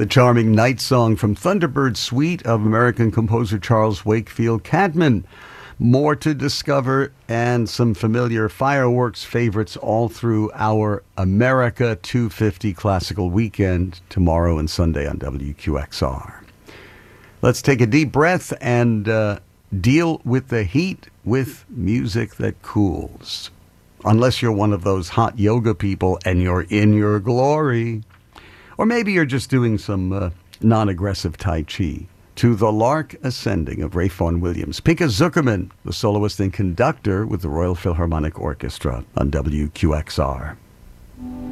The charming Night Song from Thunderbird Suite of American composer Charles Wakefield Cadman. More to discover and some familiar fireworks favorites all through our America 250 Classical Weekend tomorrow and Sunday on WQXR. Let's take a deep breath and deal with the heat with music that cools. Unless you're one of those hot yoga people and you're in your glory. Or maybe you're just doing some non-aggressive Tai Chi. To The Lark Ascending of Ralph Vaughan Williams. Pinka Zuckerman, the soloist and conductor with the Royal Philharmonic Orchestra on WQXR.